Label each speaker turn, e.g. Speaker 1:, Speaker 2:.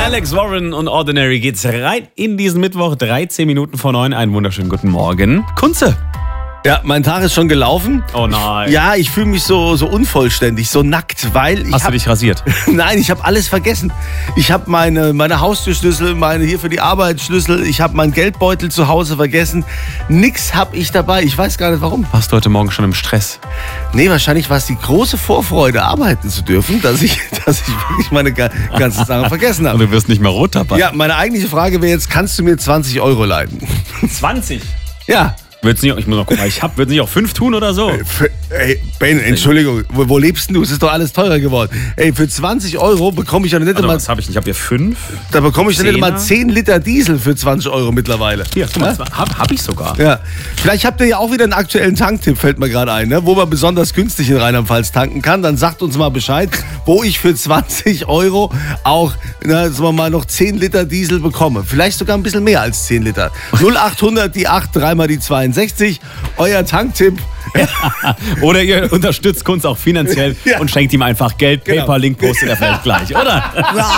Speaker 1: Alex Warren und Ordinary geht's rein in diesen Mittwoch, 13 Minuten vor 9. Einen wunderschönen guten Morgen. Kunze.
Speaker 2: Ja, mein Tag ist schon gelaufen.
Speaker 1: Oh nein.
Speaker 2: Ja, ich fühle mich so unvollständig, so nackt, weil ich
Speaker 1: Hast du dich rasiert?
Speaker 2: Nein, ich habe alles vergessen. Ich habe meine Haustürschlüssel, meine hier für die Arbeit Schlüssel, ich habe meinen Geldbeutel zu Hause vergessen. Nix habe ich dabei. Ich weiß gar nicht warum.
Speaker 1: Warst du heute Morgen schon im Stress?
Speaker 2: Nee, wahrscheinlich war es die große Vorfreude, arbeiten zu dürfen, dass ich wirklich meine ganzen Sachen vergessen
Speaker 1: Und
Speaker 2: habe.
Speaker 1: du wirst nicht mehr rot dabei.
Speaker 2: Ja, meine eigentliche Frage wäre jetzt, kannst du mir 20 Euro leihen?
Speaker 1: 20?
Speaker 2: Ja.
Speaker 1: Wird's nicht, ich muss noch gucken, wird's nicht auch 5 tun oder so?
Speaker 2: Ey, Ben, Entschuldigung, wo lebst denn du? Es ist doch alles teurer geworden. Ey, für 20 Euro bekomme ich ja nicht
Speaker 1: Also,
Speaker 2: mal...
Speaker 1: was habe ich nicht? Ich habe hier 5.
Speaker 2: Da bekomme ich dann nicht mal
Speaker 1: Zehner?
Speaker 2: 10 Liter Diesel für 20 Euro mittlerweile.
Speaker 1: Hier, guck mal, hab ich sogar.
Speaker 2: Ja. Vielleicht habt ihr ja auch wieder einen aktuellen Tanktipp, fällt mir gerade ein, ne? Wo man besonders günstig in Rheinland-Pfalz tanken kann. Dann sagt uns mal Bescheid, wo ich für 20 Euro auch, sagen wir mal, noch 10 Liter Diesel bekomme. Vielleicht sogar ein bisschen mehr als 10 Liter. 0800 die 8, 3 mal die 62. Euer Tanktipp.
Speaker 1: Oder ihr unterstützt Kunz auch finanziell und schenkt ihm einfach Geld.
Speaker 2: Genau.
Speaker 1: PayPal-Link postet er vielleicht gleich, oder?